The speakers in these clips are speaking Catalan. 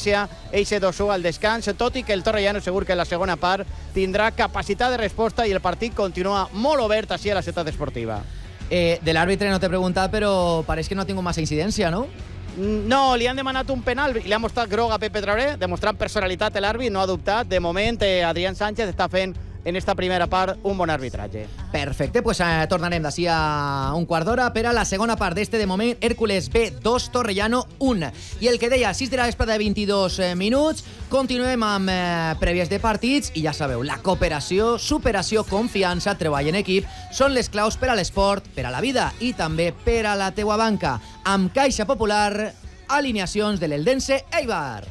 diferència, eixe 2-1 al descans, tot i que el Torrellano segur que en la segona part tindrà capacitat de resposta i el partit continua molt obert així a la ciutat esportiva. Del árbitro no te he preguntado, pero parece que no tengo más incidencia, ¿no? No, li han demanat un penal i li ha mostrat groc a Pepe Traoré, demostrant personalitat l'àrbit, no ha dubtat. De moment, Adrián Sánchez està fent en esta primera part un bon arbitratge. Perfecte, pues tornarem d'ací a un quart d'hora per a la segona part d'este. De moment, Hércules B 2, Torrellano 1. I el que deia, 6 de la vesprada de 22 minuts, continuem amb prèvies de partits i ja sabeu, la cooperació, superació, confiança, treball en equip són les claus per a l'esport, per a la vida i també per a la teua banca. Amb Caixa Popular, alineacions de l'Eldense Eibar.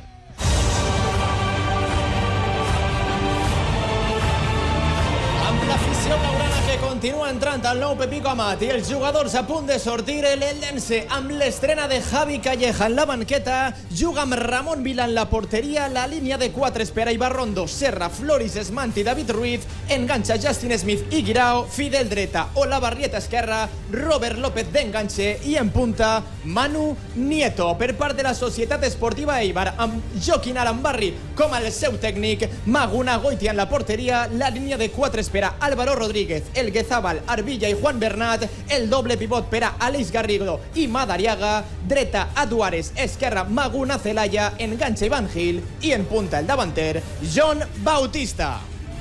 L'afició blaugrana que continua entrant al nou Pepico Amat i els jugadors a punt de sortir. L'Eldense amb l'estrena de Javi Calleja en la banqueta, juga amb Ramon Vila en la porteria, la línia de 4 espera Ibarrondo, Serra, Floris, Esmanti, David Ruiz, enganxa Justin Smith i Guirao, Fidel dreta, Olavarrieta esquerra, Robert López d'enganxe i en punta Manu Nieto. Per part de la Societat Esportiva Eibar, amb Joaquín Arambarri com el seu tècnic, Maguna Goitia en la porteria, la línia de 4 espera Álvaro Rodríguez, Elguezábal, Arbilla i Juan Bernat, el doble pivot per a Aleix Garrido i Madariaga, dreta a Duares, esquerra Maguna Celaya, enganxa Iván Gil i en punta el davanter John Bautista.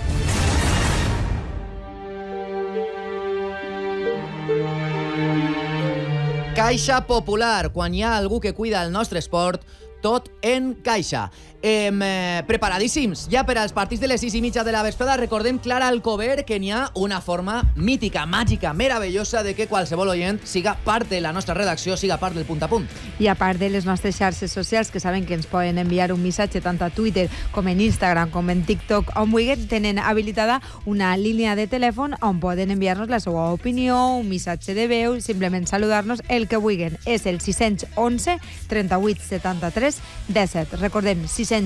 Caixa Popular, quan hi ha algú que cuida el nostre esport, tot en Caixa. Preparadíssims ja per als partits de les 6:30 de la vesprada. Recordem, Clara Alcover, que n'hi ha una forma mítica, màgica, meravellosa de que qualsevol oient siga part de la nostra redacció, siga part del Punt a Punt. I a part de les nostres xarxes socials, que saben que ens poden enviar un missatge tant a Twitter com en Instagram com en TikTok, on vulguin, tenen habilitada una línia de telèfon on poden enviar-nos la seva opinió, un missatge de veu, simplement saludar-nos, el que vulguin. És el 611 38 73 17. Recordem, 611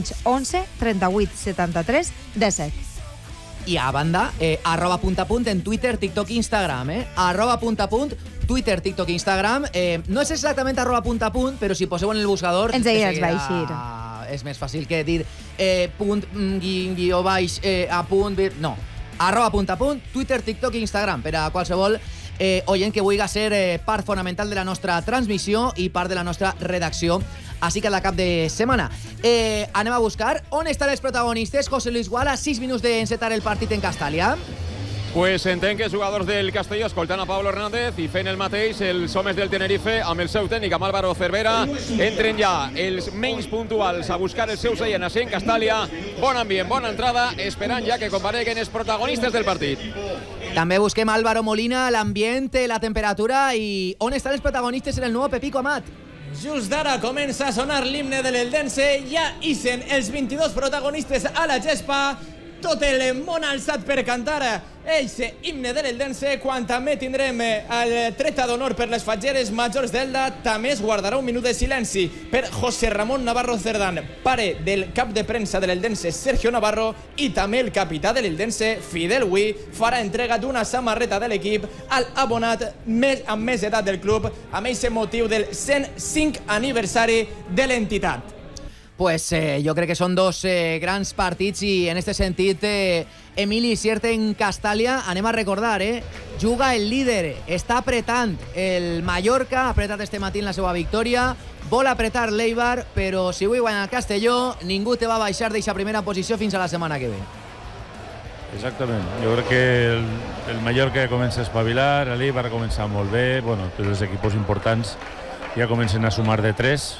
38 73 17. I a banda, @puntapunt en Twitter, TikTok i Instagram. @puntapunt, Twitter, TikTok i Instagram. No és exactament @puntapunt, però si poseu en el buscador... En seguida es va eixir. És més fàcil que dir punt, guió baix, a punt... No, @puntapunt, Twitter, TikTok i Instagram, per a qualsevol oient que vulgui ser part fonamental de la nostra transmissió i part de la nostra redacció, així que a la cap de setmana. Anem a buscar on estan els protagonistes. José Luis Guala, 6 minuts d'encetar el partit en Castàlia. Pues entenc que els jugadors del Castelló escoltant a Pablo Hernández i fent el mateix els homes del Tenerife amb el seu tècnic, amb Álvaro Cervera. Entren ja els menys puntuals a buscar els seus seients en Castàlia. Bon ambient, bona entrada, esperant ja que compareguen els protagonistes del partit. També busquem Álvaro Molina, l'ambient, la temperatura i on estan els protagonistes en el nou Pepico Amat. Just d'ara comença a sonar l'himne de l'Eldense, ja ixen els 22 protagonistes a la gespa, tot el món alçat per cantar eixe himne de l'Eldense. Quan també tindrem el treta d'honor per les fatgeres majors d'Elda, també es guardarà un minut de silenci per José Ramón Navarro Cerdán, pare del cap de premsa de l'Eldense Sergio Navarro, i també el capità de l'Eldense Fidel Hui farà entrega d'una samarreta de l'equip al abonat amb més edat del club, amb eixe motiu del 105 aniversari de l'entitat. Pues jo crec que són dos grans partits i en este sentit, Emili Sierra en Castàlia, anem a recordar, juga el líder, està apretant el Mallorca, ha apretat este matí en la seva victòria, vol apretar l'Eibar, però si avui guanya el Castelló, ningú te va baixar d'eixa primera posició fins a la setmana que ve. Exactament, jo crec que el Mallorca comença a espavilar, l'Eibar comença molt bé, bueno, tots els equips importants ja comencen a sumar de 3,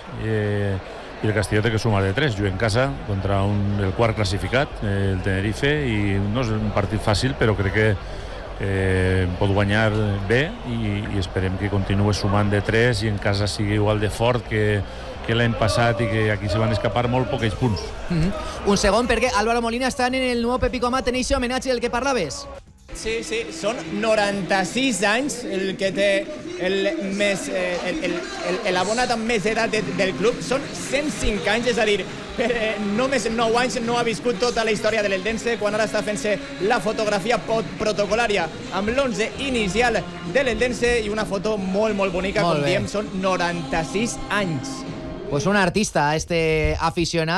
i el Castelló té que sumar de 3, juga en casa contra el quart classificat, el Tenerife, i no és un partit fàcil, però crec que pot guanyar bé i esperem que continuï sumant de 3 i en casa sigui igual de fort que l'any passat i que aquí se van escapar molt pocs punts. Un segon, perquè Álvaro Molina està en el nou Pepico Amat, en aquest homenatge del que parlaves. Sí, són 96 anys el que té l'abonat amb més edat del club. Són 105 anys, és a dir, per només 9 anys no ha viscut tota la història de l'Eldense, quan ara està fent-se la fotografia protocolària amb l'11 inicial de l'Eldense i una foto molt, molt bonica, com diem, són 96 anys. Pues un artista, este aficionat.